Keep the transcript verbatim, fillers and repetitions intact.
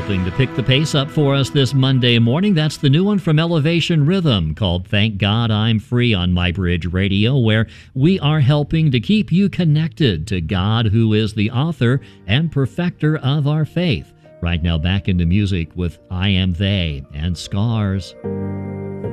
helping to pick the pace up for us this Monday morning. That's the new one from Elevation Rhythm called Thank God I'm Free on My Bridge Radio, where we are helping to keep you connected to God, who is the author and perfecter of our faith. Right now, back into music with I Am They and Scars.